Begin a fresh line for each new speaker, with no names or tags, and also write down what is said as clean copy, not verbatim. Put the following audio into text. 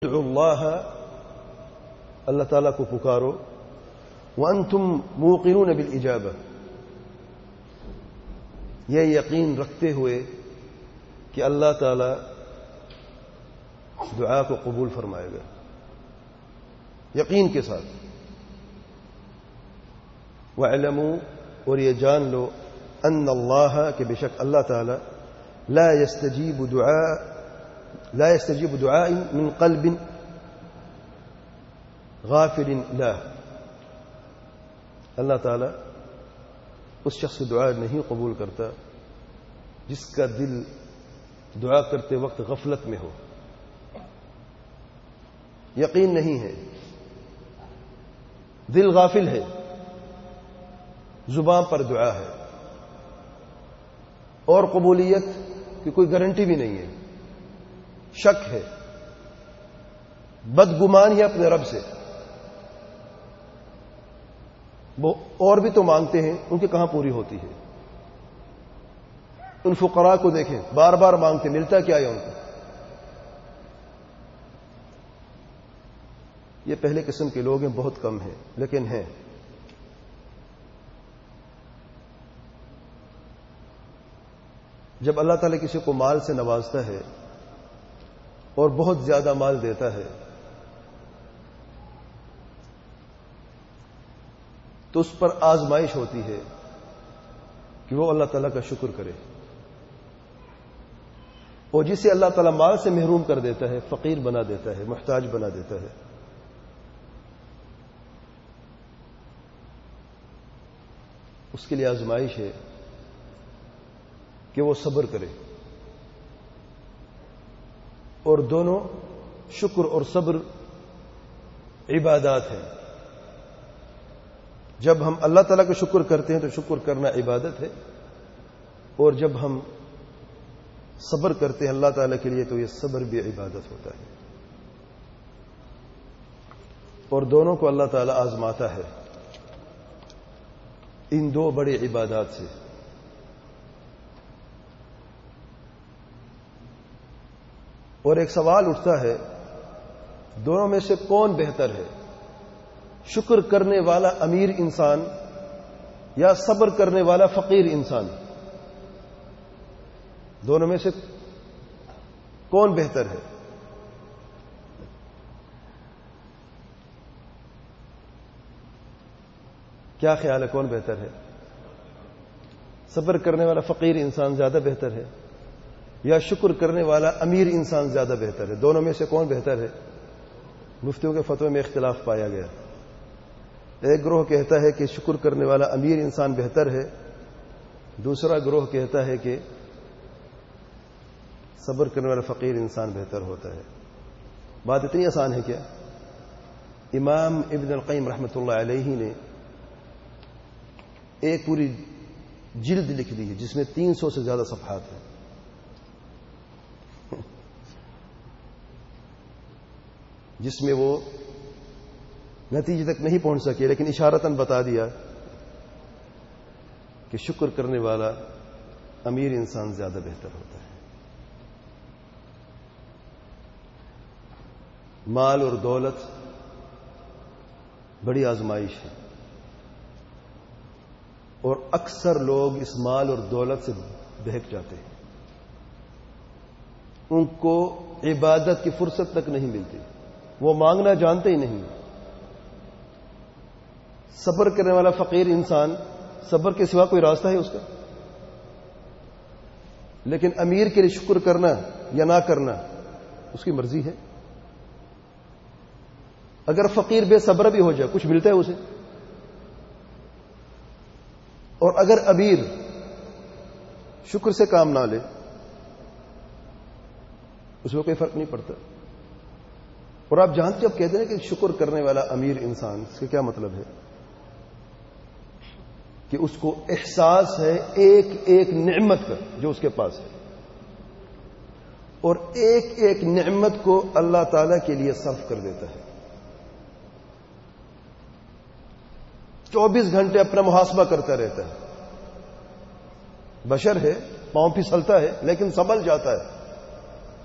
ادعوا اللہ، اللہ تعالیٰ کو پکارو، وانتم موقنون بالاجابہ، یہ یقین رکھتے ہوئے کہ اللہ تعالیٰ دعا کو قبول فرمائے گا، یقین کے ساتھ۔ وَاعْلَمُوا، اور یہ جان لو، ان اللہ، کہ بے شک اللہ تعالیٰ لا يستجيب دعاء من قلب غافل له، اللہ تعالیٰ اس شخص کی دعا نہیں قبول کرتا جس کا دل دعا کرتے وقت غفلت میں ہو، یقین نہیں ہے، دل غافل ہے، زبان پر دعا ہے، اور قبولیت کی کوئی گارنٹی بھی نہیں ہے، شک ہے، بدگمان ہے اپنے رب سے۔ وہ اور بھی تو مانگتے ہیں، ان کی کہاں پوری ہوتی ہے؟ ان فقراء کو دیکھیں، بار بار مانگتے، ملتا کیا ہے ان کو؟ یہ پہلے قسم کے لوگ ہیں، بہت کم ہیں، لیکن ہیں۔ جب اللہ تعالیٰ کسی کو مال سے نوازتا ہے اور بہت زیادہ مال دیتا ہے تو اس پر آزمائش ہوتی ہے کہ وہ اللہ تعالیٰ کا شکر کرے، اور جسے اللہ تعالیٰ مال سے محروم کر دیتا ہے، فقیر بنا دیتا ہے، محتاج بنا دیتا ہے، اس کے لیے آزمائش ہے کہ وہ صبر کرے۔ اور دونوں، شکر اور صبر، عبادات ہیں۔ جب ہم اللہ تعالیٰ کا شکر کرتے ہیں تو شکر کرنا عبادت ہے، اور جب ہم صبر کرتے ہیں اللہ تعالیٰ کے لیے تو یہ صبر بھی عبادت ہوتا ہے، اور دونوں کو اللہ تعالیٰ آزماتا ہے ان دو بڑی عبادات سے۔ اور ایک سوال اٹھتا ہے، دونوں میں سے کون بہتر ہے، شکر کرنے والا امیر انسان یا صبر کرنے والا فقیر انسان؟ دونوں میں سے کون بہتر ہے؟ کیا خیال ہے، کون بہتر ہے؟ صبر کرنے والا فقیر انسان زیادہ بہتر ہے یا شکر کرنے والا امیر انسان زیادہ بہتر ہے؟ دونوں میں سے کون بہتر ہے؟ مفتیوں کے فتوے میں اختلاف پایا گیا۔ ایک گروہ کہتا ہے کہ شکر کرنے والا امیر انسان بہتر ہے، دوسرا گروہ کہتا ہے کہ صبر کرنے والا فقیر انسان بہتر ہوتا ہے۔ بات اتنی آسان ہے کیا؟ امام ابن القیم رحمۃ اللہ علیہ نے ایک پوری جلد لکھ دی ہے جس میں 300 سے زیادہ صفحات ہیں، جس میں وہ نتیجے تک نہیں پہنچ سکے لیکن اشارتاً بتا دیا کہ شکر کرنے والا امیر انسان زیادہ بہتر ہوتا ہے۔ مال اور دولت بڑی آزمائش ہے، اور اکثر لوگ اس مال اور دولت سے بہک جاتے ہیں، ان کو عبادت کی فرصت تک نہیں ملتی، وہ مانگنا جانتے ہی نہیں۔ صبر کرنے والا فقیر انسان، صبر کے سوا کوئی راستہ ہے اس کا؟ لیکن امیر کے لیے شکر کرنا یا نہ کرنا اس کی مرضی ہے۔ اگر فقیر بے صبر بھی ہو جائے کچھ ملتا ہے اسے، اور اگر امیر شکر سے کام نہ لے اس میں کوئی فرق نہیں پڑتا۔ اور آپ جانتے جب کہتے ہیں کہ شکر کرنے والا امیر انسان، اس کا کیا مطلب ہے؟ کہ اس کو احساس ہے ایک ایک نعمت کا جو اس کے پاس ہے، اور ایک ایک نعمت کو اللہ تعالی کے لیے صرف کر دیتا ہے، 24 گھنٹے اپنا محاسبہ کرتا رہتا ہے۔ بشر ہے، پاؤں پھسلتا ہے لیکن سنبھل جاتا ہے،